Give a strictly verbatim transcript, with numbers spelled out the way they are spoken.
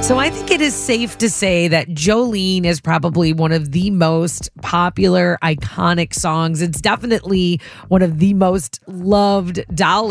So I think it is safe to say that Jolene is probably one of the most popular, iconic songs. It's definitely one of the most loved Dolly